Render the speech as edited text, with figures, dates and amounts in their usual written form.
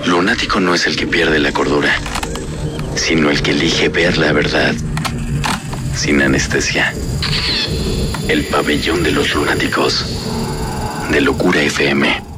Lunático no es el que pierde la cordura, sino el que elige ver la verdad sin anestesia. El pabellón de los lunáticos de Locura FM.